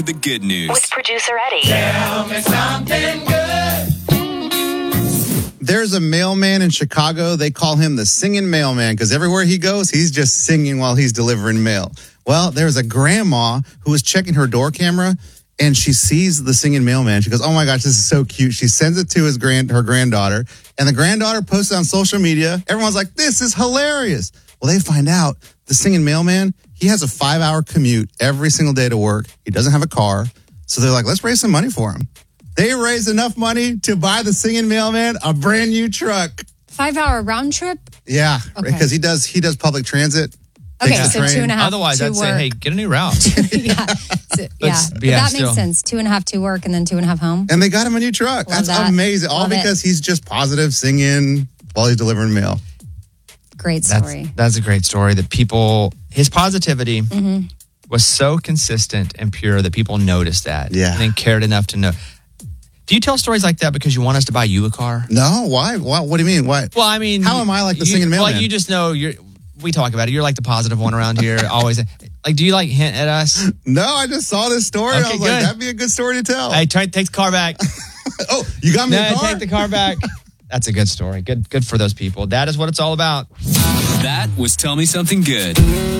The good news. With producer Eddie. Tell me something good. There's a mailman in Chicago. They call him the singing mailman because everywhere he goes, he's just singing while he's delivering mail. Well, there's a grandma who was checking her door camera, and she sees the singing mailman. She goes, oh, my gosh, this is so cute. She sends it to her granddaughter, and the granddaughter posts it on social media. Everyone's like, this is hilarious. Well, they find out the singing mailman, he has a 5-hour commute every single day to work. He doesn't have a car. So they're like, let's raise some money for him. They raised enough money to buy the singing mailman a brand new truck. 5-hour round trip? Yeah, because he does public transit. Okay, so 2.5. Otherwise, I'd say, hey, get a new route. But that makes sense. 2.5 to work and then 2.5 home. And they got him a new truck. That's amazing. All because he's just positive singing while he's delivering mail. Great story. That's a great story. That his positivity was so consistent and pure that people noticed that. Yeah. And they cared enough to know. Do you tell stories like that because you want us to buy you a car? No, why? What do you mean? Why? Well, I mean, how am I like the singing mailman? Well, you just know we talk about it. You're like the positive one around here. Always. Like, do you like hint at us? No, I just saw this story. Okay, I was like, that'd be a good story to tell. Hey, take the car back. Oh, you got me a car? Take the car back. That's a good story. Good for those people. That is what it's all about. That was Tell Me Something Good.